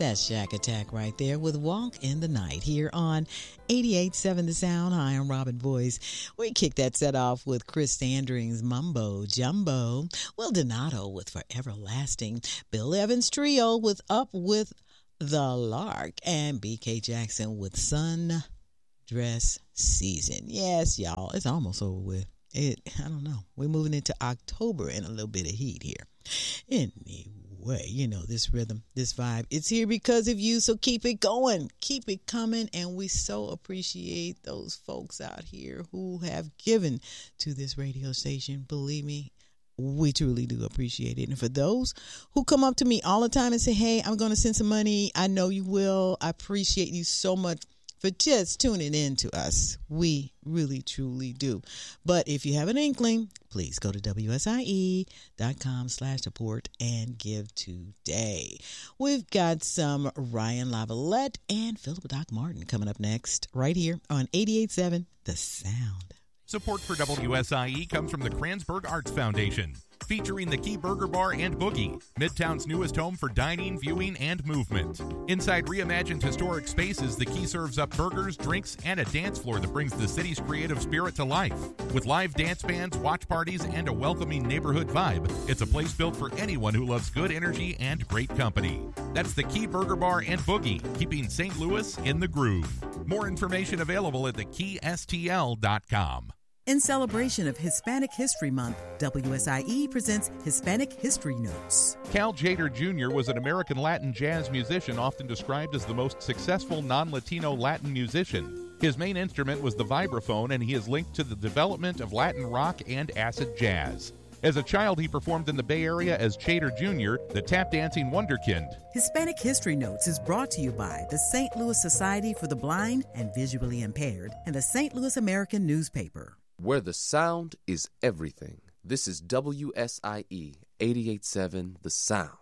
That's Shack Attack right there with Walk in the Night here on 88.7 The Sound. Hi, I'm Robin Boyce. We kicked that set off with Chris Sandring's Mumbo Jumbo. Will Donato with Forever Lasting. Bill Evans Trio with Up with the Lark. And BK Jackson with Sun Dress Season. Yes, y'all, it's almost over with. I don't know. We're moving into October and a little bit of heat here. Anyway, you know, this rhythm, this vibe, it's here because of you. So keep it going, keep it coming. And we so appreciate those folks out here who have given to this radio station. Believe me, we truly do appreciate it. And for those who come up to me all the time and say, hey, I'm going to send some money, I know you will. I appreciate you so much for just tuning in to us. We really, truly do. But if you have an inkling, please go to WSIE.com/support and give today. We've got some Ryan Lavalette and Philip Doc Martin coming up next right here on 88.7 The Sound. Support for WSIE comes from the Kranzberg Arts Foundation, featuring the Key Burger Bar and Boogie, Midtown's newest home for dining, viewing, and movement. Inside reimagined historic spaces, the Key serves up burgers, drinks, and a dance floor that brings the city's creative spirit to life. With live dance bands, watch parties, and a welcoming neighborhood vibe, it's a place built for anyone who loves good energy and great company. That's the Key Burger Bar and Boogie, keeping St. Louis in the groove. More information available at thekeystl.com. In celebration of Hispanic History Month, WSIE presents Hispanic History Notes. Cal Tjader Jr. was an American Latin jazz musician often described as the most successful non-Latino Latin musician. His main instrument was the vibraphone, and he is linked to the development of Latin rock and acid jazz. As a child, he performed in the Bay Area as Tjader Jr., the tap-dancing wonderkind. Hispanic History Notes is brought to you by the St. Louis Society for the Blind and Visually Impaired and the St. Louis American Newspaper. Where the sound is everything. This is WSIE 88.7 The Sound.